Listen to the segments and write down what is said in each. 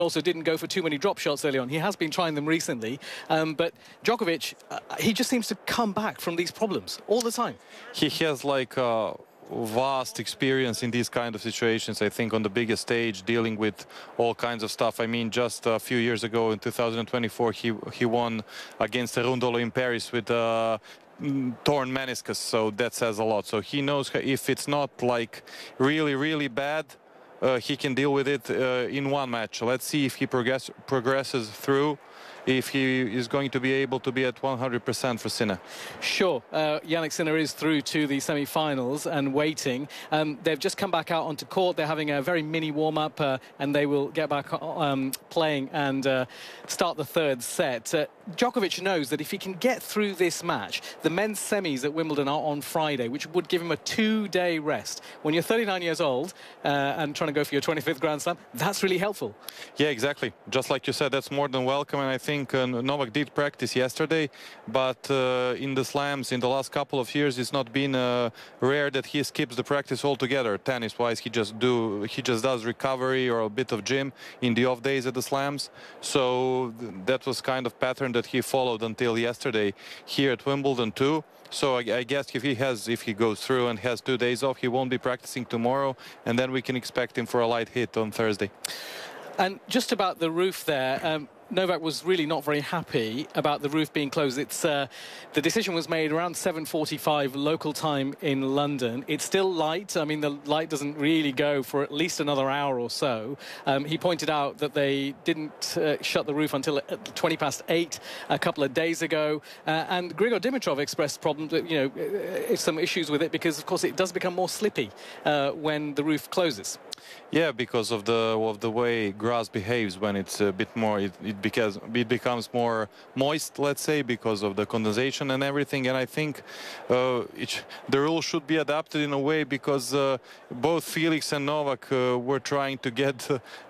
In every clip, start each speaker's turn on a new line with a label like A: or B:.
A: also didn't go for too many drop shots early on. He has been trying them recently, but Djokovic, he just seems to come back from these problems all the time.
B: He has like vast experience in these kind of situations. I think on the biggest stage, dealing with all kinds of stuff. I mean, just a few years ago in 2024, he won against Cerundolo in Paris with torn meniscus, so that says a lot. So he knows if it's not like really bad, he can deal with it in one match. Let's see if he progresses through, if he is going to be able to be at 100% for Sinner.
A: Sure. Jannik Sinner is through to the semi-finals and waiting. They've just come back out onto court. They're having a very mini warm-up and they will get back playing and start the third set. Djokovic knows that if he can get through this match, the men's semis at Wimbledon are on Friday, which would give him a 2-day rest. When you're 39 years old and trying to go for your 25th Grand Slam, that's really helpful.
B: Yeah, exactly. Just like you said, that's more than welcome, and I think Novak did practice yesterday, but in the slams in the last couple of years, it's not been rare that he skips the practice altogether. Tennis-wise, he just does recovery or a bit of gym in the off days at the slams. So that was kind of pattern that he followed until yesterday here at Wimbledon too. So I guess if he goes through and has 2 days off, he won't be practicing tomorrow, and then we can expect him for a light hit on Thursday.
A: And just about the roof there, Novak was really not very happy about the roof being closed. The decision was made around 7:45 local time in London. It's still light. I mean, the light doesn't really go for at least another hour or so. He pointed out that they didn't shut the roof until 8:20 a couple of days ago. And Grigor Dimitrov expressed problems, some issues with it because, of course, it does become more slippy when the roof closes.
B: Yeah, because of the way grass behaves when it's a bit more, it becomes more moist, let's say, because of the condensation and everything. And I think the rule should be adapted in a way, because both Felix and Novak were trying to get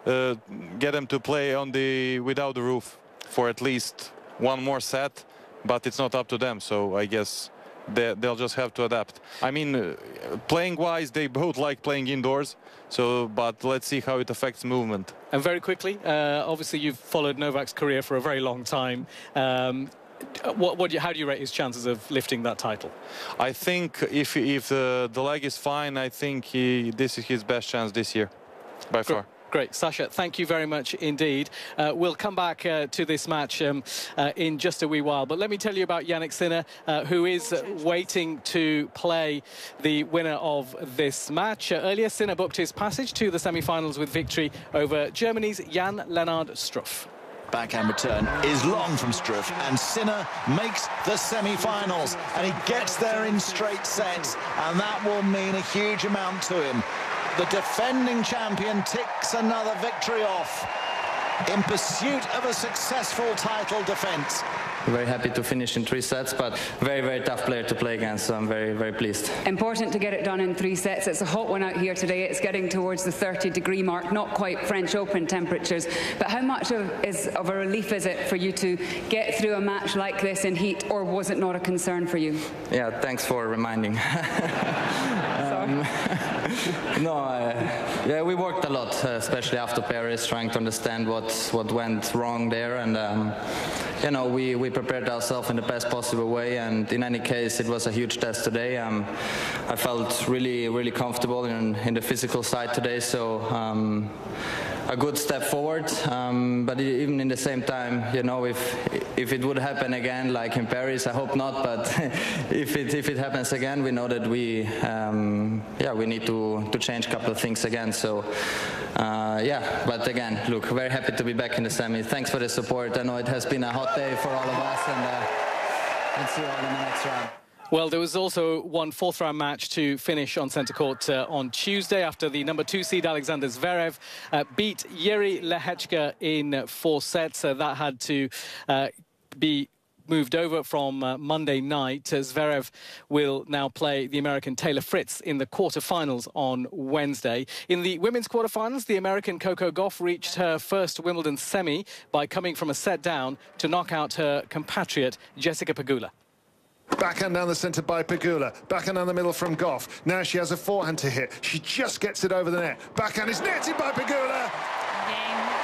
B: them to play without the roof for at least one more set, but it's not up to them. So I guess they'll just have to adapt. I mean, playing-wise, they both like playing indoors. So, but let's see how it affects movement.
A: And very quickly, obviously you've followed Novak's career for a very long time. How do you rate his chances of lifting that title?
B: I think if the leg is fine, I think this is his best chance this year, by far.
A: Great. Sasha, thank you very much indeed. We'll come back to this match in just a wee while. But let me tell you about Jannik Sinner, who is waiting to play the winner of this match. Earlier, Sinner booked his passage to the semi-finals with victory over Germany's Jan-Lennard Struff.
C: Backhand return is long from Struff, and Sinner makes the semi-finals, and he gets there in straight sets, and that will mean a huge amount to him. The defending champion ticks another victory off in pursuit of a successful title defence.
D: Very happy to finish in 3 sets, but very tough player to play against, so I'm very pleased.
E: Important to get it done in 3 sets. It's a hot one out here today. It's getting towards the 30-degree mark, not quite French Open temperatures. But how much of a relief is it for you to get through a match like this in heat, or was it not a concern for you?
D: Yeah, thanks for reminding. Yeah, we worked a lot, especially after Paris, trying to understand what went wrong there, and we prepared ourselves in the best possible way. And in any case, it was a huge test today. I felt really comfortable in the physical side today, so a good step forward. But even in the same time, if it would happen again, like in Paris, I hope not. But if it happens again, we know that we need to change a couple of things again. So but again, look, very happy to be back in the semi. Thanks for the support. I know it has been a hot day for all of us, and let's see you all in the next round.
A: Well, there was also one fourth-round match to finish on centre court on Tuesday after the number 2 seed Alexander Zverev beat Jiří Lehečka in 4 sets. That had to be moved over from Monday night. Zverev will now play the American Taylor Fritz in the quarterfinals on Wednesday. In the women's quarterfinals, the American Coco Gauff reached her first Wimbledon semi by coming from a set down to knock out her compatriot Jessica Pegula.
F: Backhand down the centre by Pegula. Backhand down the middle from Gauff. Now she has a forehand to hit. She just gets it over the net. Backhand is netted by Pegula.
G: Game.